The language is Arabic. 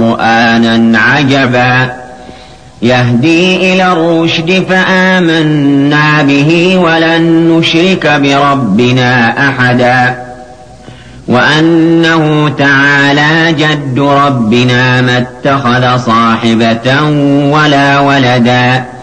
قرآنا عجبا يهدي إلى الرشد فآمنا به ولن نشرك بربنا أحدا وأنه تعالى جد ربنا ما اتخذ صاحبة ولا ولدا